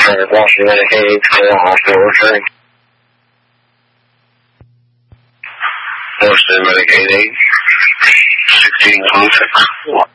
Wash Medicaid, off the order. Washington Medicaid 8, 1626.